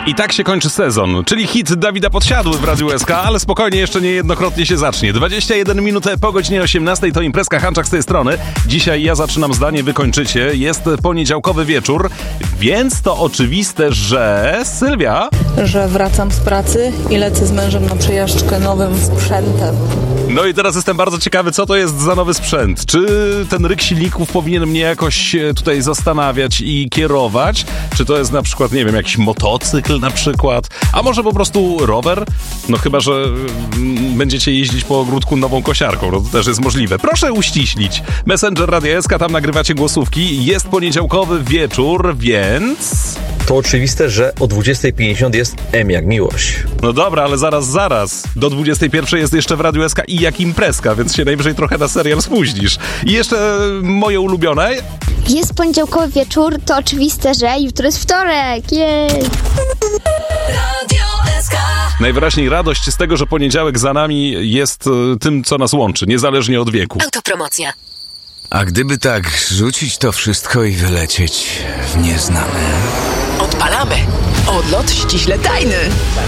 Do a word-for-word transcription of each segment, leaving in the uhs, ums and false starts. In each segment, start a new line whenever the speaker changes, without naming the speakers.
I tak się kończy sezon, czyli hit Dawida Podsiadły w Radiu S K, ale spokojnie, jeszcze niejednokrotnie się zacznie. dwadzieścia jeden minut po godzinie osiemnastej to imprezka Hanczak z tej strony. Dzisiaj ja zaczynam zdanie, wy kończycie. Jest poniedziałkowy wieczór, więc to oczywiste, że... Sylwia?
Że wracam z pracy i lecę z mężem na przejażdżkę nowym sprzętem.
No i teraz jestem bardzo ciekawy, co to jest za nowy sprzęt. Czy ten ryk silników powinien mnie jakoś tutaj zastanawiać i kierować? Czy to jest na przykład, nie wiem, jakiś motocykl na przykład? A może po prostu rower? No chyba, że mm, będziecie jeździć po ogródku nową kosiarką. No to też jest możliwe. Proszę uściślić. Messenger Radia S K, tam nagrywacie głosówki. Jest poniedziałkowy wieczór, więc...
To oczywiste, że o dwudziestej pięćdziesiąt jest M jak miłość.
No dobra, ale zaraz, zaraz. Do dwudziestej pierwszej jest jeszcze w Radiu S K i jak imprezka, więc się najwyżej trochę na serial spóźnisz. I jeszcze moje ulubione.
Jest poniedziałkowy wieczór, to oczywiste, że jutro jest wtorek. Jej!
Radio S K.
Najwyraźniej radość z tego, że poniedziałek za nami jest tym, co nas łączy, niezależnie od wieku.
Autopromocja.
A gdyby tak rzucić to wszystko i wylecieć w nieznane?
Odpalamy. Odlot ściśle tajny.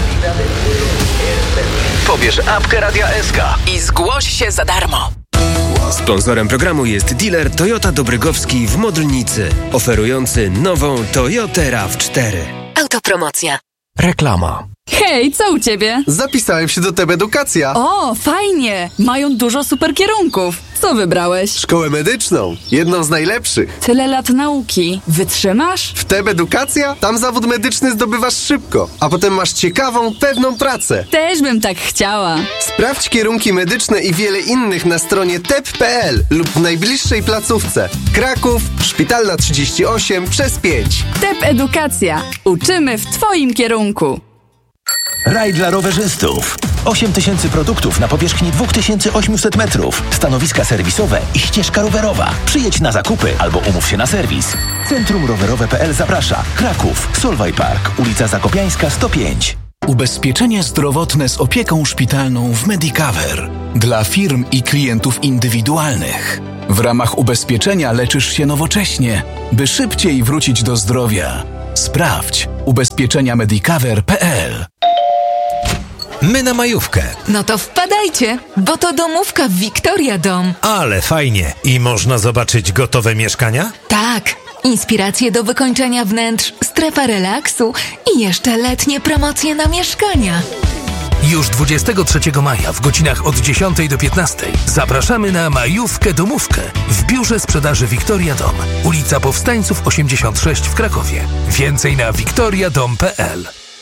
Pobierz apkę Radia S K.
I zgłoś się za darmo.
Sponsorem programu jest dealer Toyota Dobrygowski w Modlnicy, oferujący nową Toyotę raw cztery.
Autopromocja.
Reklama.
Hej, co u ciebie?
Zapisałem się do T B Edukacja.
O, fajnie! Mają dużo super kierunków. Co wybrałeś?
Szkołę medyczną. Jedną z najlepszych.
Tyle lat nauki. Wytrzymasz?
W T B Edukacja? Tam zawód medyczny zdobywasz szybko, a potem masz ciekawą, pewną pracę.
Też bym tak chciała.
Sprawdź kierunki medyczne i wiele innych na stronie tep kropka pe el lub w najbliższej placówce. Kraków, Szpitalna trzydzieści osiem przez pięć.
T E P Edukacja. Uczymy w twoim kierunku.
Raj dla rowerzystów. osiem tysięcy produktów na powierzchni dwa tysiące osiemset metrów. Stanowiska serwisowe i ścieżka rowerowa. Przyjedź na zakupy albo umów się na serwis. Centrum Rowerowe kropka pe el zaprasza. Kraków, Solway Park, ulica Zakopiańska sto pięć.
Ubezpieczenie zdrowotne z opieką szpitalną w Medicover. Dla firm i klientów indywidualnych. W ramach ubezpieczenia leczysz się nowocześnie, by szybciej wrócić do zdrowia. Sprawdź ubezpieczenia medicover kropka pe el.
My na majówkę.
No to wpadajcie, bo to domówka w Victoria Dom.
Ale fajnie. I można zobaczyć gotowe mieszkania?
Tak. Inspiracje do wykończenia wnętrz, strefa relaksu i jeszcze letnie promocje na mieszkania.
Już dwudziestego trzeciego maja w godzinach od dziesiątej do piętnastej zapraszamy na majówkę domówkę w biurze sprzedaży Victoria Dom. Ulica Powstańców osiemdziesiąt sześć w Krakowie. Więcej na victoria dom kropka pe el.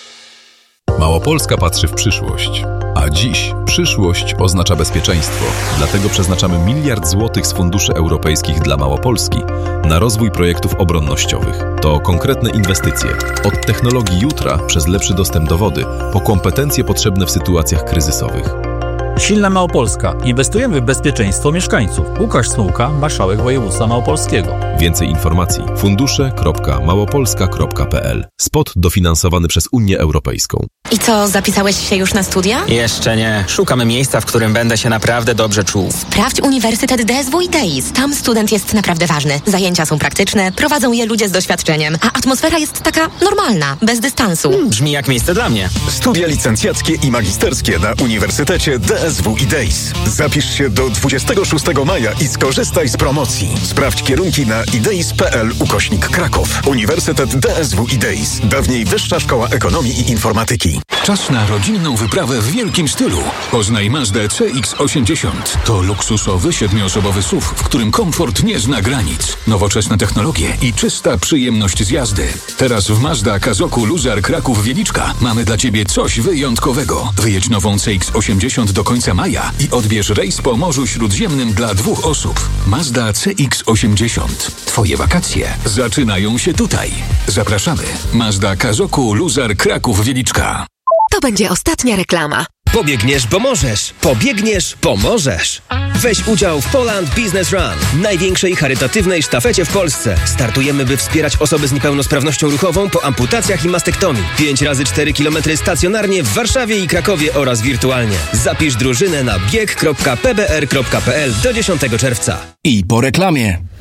Małopolska patrzy w przyszłość, a dziś przyszłość oznacza bezpieczeństwo. Dlatego przeznaczamy miliard złotych z funduszy europejskich dla Małopolski na rozwój projektów obronnościowych. To konkretne inwestycje. Od technologii jutra przez lepszy dostęp do wody po kompetencje potrzebne w sytuacjach kryzysowych.
Silna Małopolska. Inwestujemy w bezpieczeństwo mieszkańców. Łukasz Smułka, marszałek województwa małopolskiego.
Więcej informacji fundusze kropka małopolska kropka pe el. Spot dofinansowany przez Unię Europejską.
I co, zapisałeś się już na studia?
Jeszcze nie. Szukamy miejsca, w którym będę się naprawdę dobrze czuł.
Sprawdź Uniwersytet D S W i D I S. Tam student jest naprawdę ważny. Zajęcia są praktyczne, prowadzą je ludzie z doświadczeniem, a atmosfera jest taka normalna, bez dystansu.
Hmm, brzmi jak miejsce dla mnie.
Studia licencjackie i magisterskie na Uniwersytecie D S W i D I S. Zapisz się do dwudziestego szóstego maja i skorzystaj z promocji. Sprawdź kierunki na ideis kropka pe el ukośnik Kraków. Uniwersytet D S W i D I S. Dawniej Wyższa Szkoła Ekonomii i Informatyki.
Czas na rodzinną wyprawę w wielkim stylu. Poznaj Mazdę C X osiemdziesiąt. To luksusowy, siedmioosobowy S U V, w którym komfort nie zna granic. Nowoczesne technologie i czysta przyjemność z jazdy. Teraz w Mazda Kazoku Luzar Kraków Wieliczka mamy dla Ciebie coś wyjątkowego. Wyjedź nową C X osiemdziesiąt do końca maja i odbierz rejs po Morzu Śródziemnym dla dwóch osób. Mazda C X osiemdziesiąt. Twoje wakacje zaczynają się tutaj. Zapraszamy. Mazda Kazoku Luzar Kraków Wieliczka.
To będzie ostatnia reklama.
Pobiegniesz, bo możesz. Pobiegniesz, pomożesz. Weź udział w Poland Business Run, największej charytatywnej sztafecie w Polsce. Startujemy, by wspierać osoby z niepełnosprawnością ruchową po amputacjach i mastektomii. pięć razy cztery kilometry stacjonarnie w Warszawie i Krakowie oraz wirtualnie. Zapisz drużynę na bieg kropka pe be er kropka pe el do dziesiątego czerwca.
I po reklamie.